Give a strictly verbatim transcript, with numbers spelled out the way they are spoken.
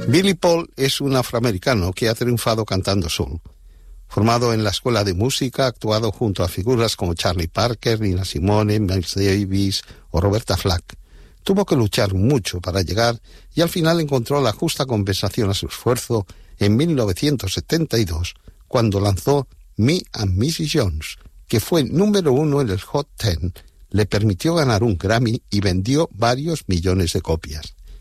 Billy Paul es un afroamericano que ha triunfado cantando soul. Formado en la escuela de música, ha actuado junto a figuras como Charlie Parker, Nina Simone, Miles Davis o Roberta Flack. Tuvo que luchar mucho para llegar y al final encontró la justa compensación a su esfuerzo en mil novecientos setenta y dos, cuando lanzó Me and missus Jones, que fue número uno en el Hot Ten, le permitió ganar un Grammy y vendió varios millones de copias.